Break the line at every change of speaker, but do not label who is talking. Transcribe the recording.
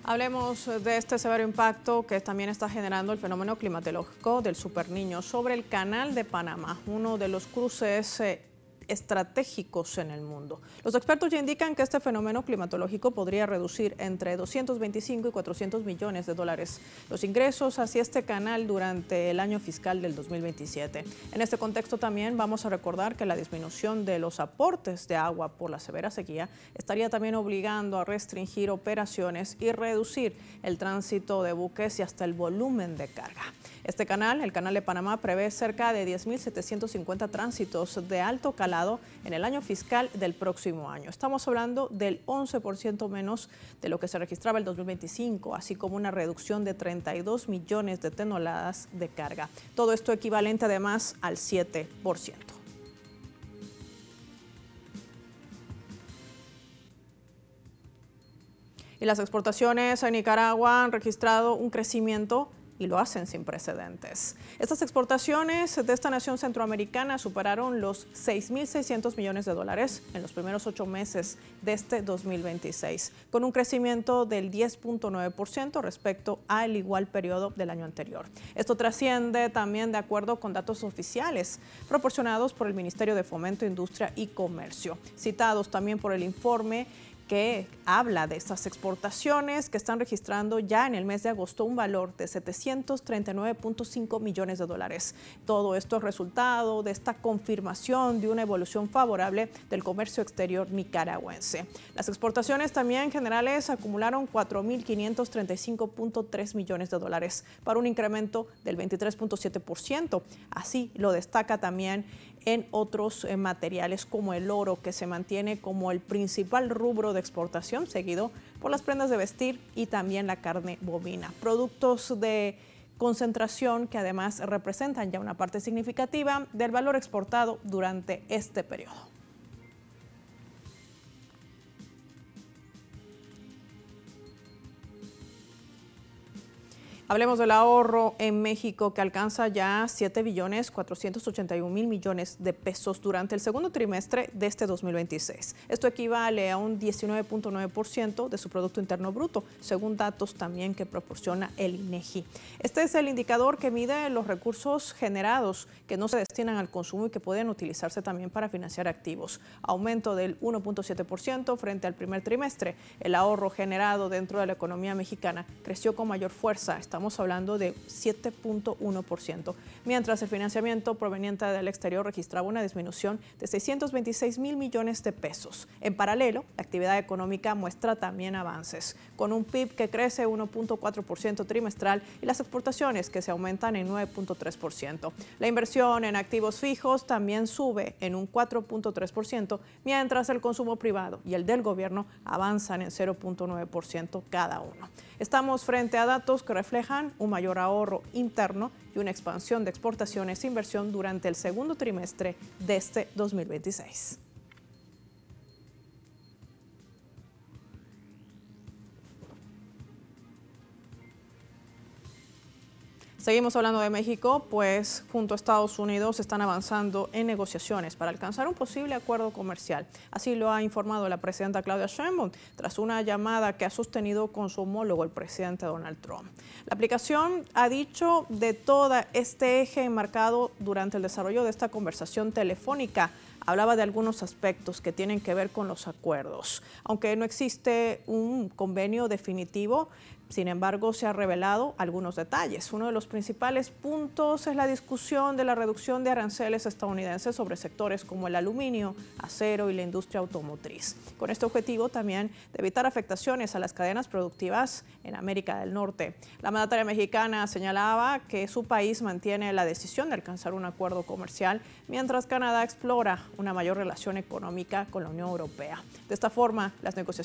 Hablemos de este severo impacto que también está generando el fenómeno climatológico del Super Niño sobre el Canal de Panamá, uno de los cruces estratégicos en el mundo. Los expertos ya indican que este fenómeno climatológico podría reducir entre 225 y 400 millones de dólares los ingresos hacia este canal durante el año fiscal del 2027. En este contexto también vamos a recordar que la disminución de los aportes de agua por la severa sequía estaría también obligando a restringir operaciones y reducir el tránsito de buques y hasta el volumen de carga. Este canal, el Canal de Panamá, prevé cerca de 10.750 tránsitos de alto calado en el año fiscal del próximo año. Estamos hablando del 11% menos de lo que se registraba el 2025, así como una reducción de 32 millones de toneladas de carga. Todo esto equivalente además al 7%. Y las exportaciones a Nicaragua han registrado un crecimiento y lo hacen sin precedentes. Estas exportaciones de esta nación centroamericana superaron los 6.600 millones de dólares en los primeros 8 meses de este 2026, con un crecimiento del 10.9% respecto al igual periodo del año anterior. Esto trasciende también de acuerdo con datos oficiales proporcionados por el Ministerio de Fomento, Industria y Comercio, citados también por el informe que habla de estas exportaciones que están registrando ya en el mes de agosto un valor de 739.5 millones de dólares. Todo esto es resultado de esta confirmación de una evolución favorable del comercio exterior nicaragüense. Las exportaciones también generales acumularon 4.535.3 millones de dólares para un incremento del 23.7%. Así lo destaca también en otros materiales como el oro, que se mantiene como el principal rubro de exportación, seguido por las prendas de vestir y también la carne bovina. Productos de concentración que además representan ya una parte significativa del valor exportado durante este periodo. Hablemos del ahorro en México, que alcanza ya 7.481.000 millones de pesos durante el segundo trimestre de este 2026. Esto equivale a un 19.9% de su Producto Interno Bruto, según datos también que proporciona el INEGI. Este es el indicador que mide los recursos generados que no se destinan al consumo y que pueden utilizarse también para financiar activos. Aumento del 1.7% frente al primer trimestre. El ahorro generado dentro de la economía mexicana creció con mayor fuerza. Estamos hablando de 7.1%, mientras el financiamiento proveniente del exterior registraba una disminución de 626.000 millones de pesos. En paralelo, la actividad económica muestra también avances, con un PIB que crece 1.4% trimestral y las exportaciones que se aumentan en 9.3%. La inversión en activos fijos también sube en un 4.3%, mientras el consumo privado y el del gobierno avanzan en 0.9% cada uno. Estamos frente a datos que reflejan un mayor ahorro interno y una expansión de exportaciones e inversión durante el segundo trimestre de este 2026. Seguimos hablando de México, pues junto a Estados Unidos están avanzando en negociaciones para alcanzar un posible acuerdo comercial. Así lo ha informado la presidenta Claudia Sheinbaum tras una llamada que ha sostenido con su homólogo, el presidente Donald Trump. La aplicación ha dicho de todo este eje enmarcado durante el desarrollo de esta conversación telefónica. Hablaba de algunos aspectos que tienen que ver con los acuerdos. Aunque no existe un convenio definitivo, sin embargo, se han revelado algunos detalles. Uno de los principales puntos es la discusión de la reducción de aranceles estadounidenses sobre sectores como el aluminio, acero y la industria automotriz. Con este objetivo también de evitar afectaciones a las cadenas productivas en América del Norte. La mandataria mexicana señalaba que su país mantiene la decisión de alcanzar un acuerdo comercial, mientras Canadá explora una mayor relación económica con la Unión Europea. De esta forma, las negociaciones